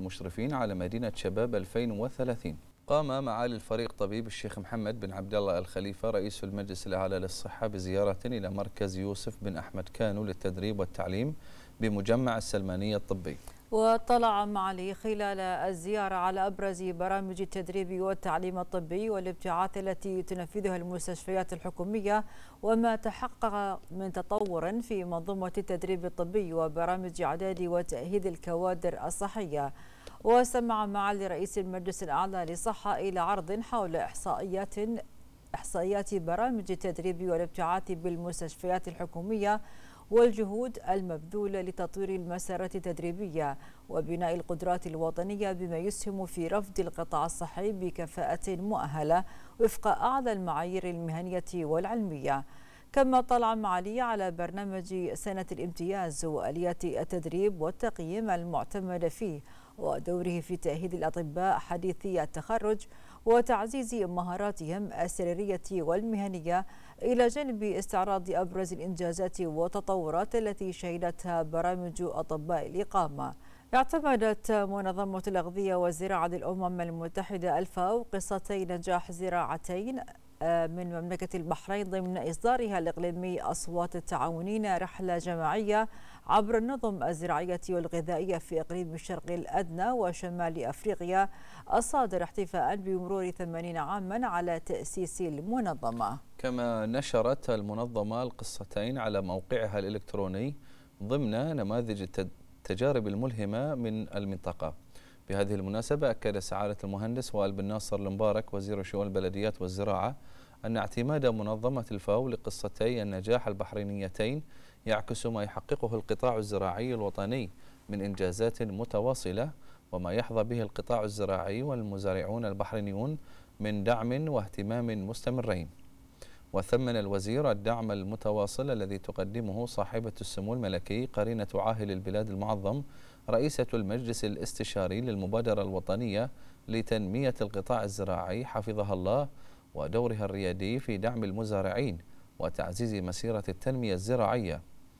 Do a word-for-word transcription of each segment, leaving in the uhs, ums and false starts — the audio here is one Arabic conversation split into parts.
المشرفين على مدينة شباب ألفين وثلاثين. قام معالي الفريق طبيب الشيخ محمد بن عبد الله الخليفة رئيس المجلس الأعلى للصحة بزيارة إلى مركز يوسف بن أحمد كانو للتدريب والتعليم بمجمع السلمانية الطبي. واطلع معالي خلال الزيارة على أبرز برامج التدريب والتعليم الطبي والابتعاث التي تنفذها المستشفيات الحكومية وما تحقق من تطور في منظومة التدريب الطبي وبرامج إعداد وتأهيل الكوادر الصحية. واستمع معالي رئيس المجلس الأعلى للصحة إلى عرض حول إحصائيات إحصائيات برامج التدريب والابتعاث بالمستشفيات الحكومية والجهود المبذولة لتطوير المسارات التدريبية وبناء القدرات الوطنية بما يسهم في رفض القطاع الصحي بكفاءة مؤهلة وفق أعلى المعايير المهنية والعلمية. كما طلع معالي على برنامج سنة الامتياز وآليات التدريب والتقييم المعتمد فيه ودوره في تأهيل الأطباء حديثي التخرج وتعزيز مهاراتهم السريرية والمهنية إلى جانب استعراض أبرز الإنجازات والتطورات التي شهدتها برامج أطباء الإقامة. اعتمدت منظمة الأغذية والزراعة للأمم المتحدة الفاو قصتي نجاح زراعتين من مملكة البحرين ضمن إصدارها الإقليمي أصوات التعاونين رحلة جماعية عبر النظم الزراعية والغذائية في إقليم الشرق الأدنى وشمال أفريقيا الصادر احتفاء بمرور ثمانين عاما على تأسيس المنظمة. كما نشرت المنظمة القصتين على موقعها الإلكتروني ضمن نماذج التجارب الملهمة من المنطقة. بهذه المناسبة أكد سعادة المهندس وائل بن ناصر المبارك وزير شؤون البلديات والزراعة أن اعتماد منظمة الفاو لقصتي النجاح البحرينيتين يعكس ما يحققه القطاع الزراعي الوطني من إنجازات متواصلة وما يحظى به القطاع الزراعي والمزارعون البحرينيون من دعم واهتمام مستمرين. وثمن الوزير الدعم المتواصل الذي تقدمه صاحبة السمو الملكي قرينة عاهل البلاد المعظم رئيسة المجلس الاستشاري للمبادرة الوطنية لتنمية القطاع الزراعي حفظها الله ودورها الريادي في دعم المزارعين وتعزيز مسيرة التنمية الزراعية،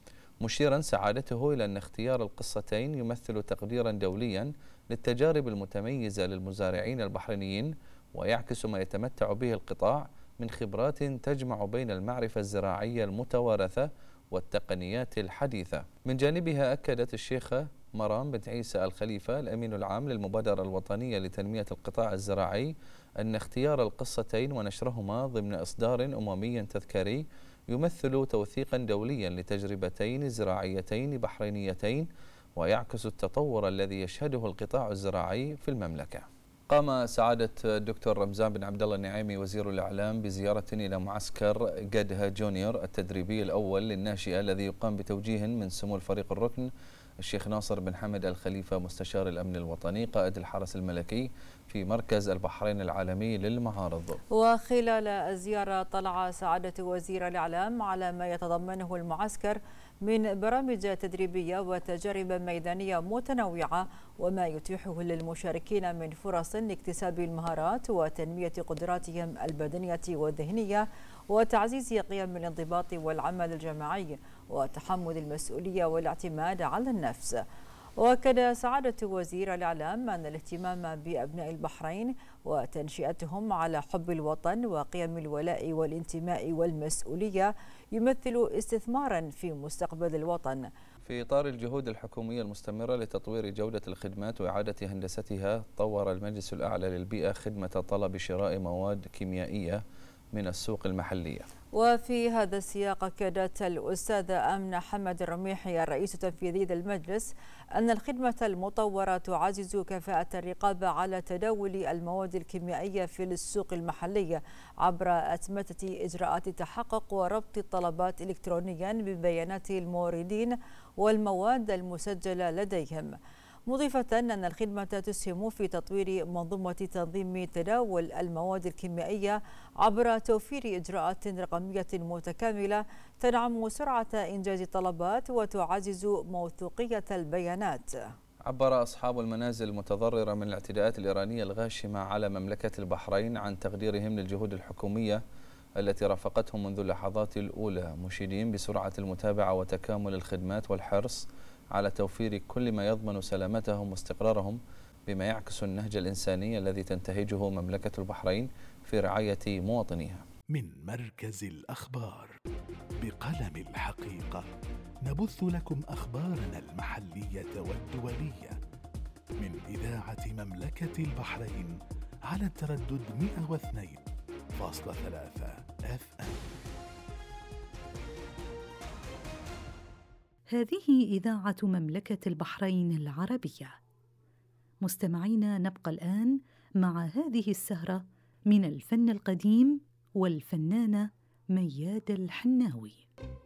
مشيرا سعادته إلى أن اختيار القصتين يمثل تقديرا دوليا للتجارب المتميزة للمزارعين البحرينيين ويعكس ما يتمتع به القطاع من خبرات تجمع بين المعرفة الزراعية المتوارثة والتقنيات الحديثة. من جانبها أكدت الشيخة مرام بنت عيسى الخليفة الأمين العام للمبادرة الوطنية لتنمية القطاع الزراعي أن اختيار القصتين ونشرهما ضمن إصدار أممي تذكاري يمثل توثيقا دوليا لتجربتين زراعيتين بحرينيتين ويعكس التطور الذي يشهده القطاع الزراعي في المملكة. قام سعادة الدكتور رمزان بن عبد الله النعيمي وزير الإعلام بزيارة إلى معسكر قدها جونيور التدريبي الأول للناشئة الذي يقام بتوجيه من سمو الفريق الركن الشيخ ناصر بن حمد الخليفة مستشار الأمن الوطني قائد الحرس الملكي في مركز البحرين العالمي للمعارض. وخلال الزيارة طلع سعادة وزير الإعلام على ما يتضمنه المعسكر من برامج تدريبية وتجارب ميدانية متنوعة وما يتيحه للمشاركين من فرص لاكتساب المهارات وتنمية قدراتهم البدنية والذهنية وتعزيز قيم الانضباط والعمل الجماعي وتحمل المسؤولية والاعتماد على النفس. وأكد سعادة وزير الإعلام أن الاهتمام بأبناء البحرين وتنشئتهم على حب الوطن وقيم الولاء والانتماء والمسؤولية يمثل استثمارا في مستقبل الوطن. في إطار الجهود الحكومية المستمرة لتطوير جودة الخدمات وإعادة هندستها، طور المجلس الأعلى للبيئة خدمة طلب شراء مواد كيميائية من السوق المحلية. وفي هذا السياق أكدت الأستاذة آمنة حمد الرميحي الرئيس التنفيذي للمجلس أن الخدمة المطورة تعزز كفاءة الرقابة على تداول المواد الكيميائية في السوق المحلي عبر أتمتة إجراءات التحقق وربط الطلبات إلكترونيا ببيانات الموردين والمواد المسجلة لديهم، مضيفة أن الخدمة تسهم في تطوير منظومة تنظيم تداول المواد الكيميائية عبر توفير إجراءات رقمية متكاملة تدعم سرعة إنجاز الطلبات وتعزز موثوقية البيانات. عبر أصحاب المنازل المتضررة من الاعتداءات الإيرانية الغاشمة على مملكة البحرين عن تقديرهم للجهود الحكومية التي رافقتهم منذ اللحظات الأولى، مشيدين بسرعة المتابعة وتكامل الخدمات والحرص على توفير كل ما يضمن سلامتهم واستقرارهم بما يعكس النهج الإنساني الذي تنتهجه مملكة البحرين في رعاية مواطنيها. من مركز الأخبار بقلم الحقيقة نبث لكم أخبارنا المحلية والدولية من إذاعة مملكة البحرين على التردد مئة واثنين فاصلة ثلاثة اف ام. هذه إذاعة مملكة البحرين العربية. مستمعينا، نبقى الآن مع هذه السهرة من الفن القديم والفنانة مياد الحناوي.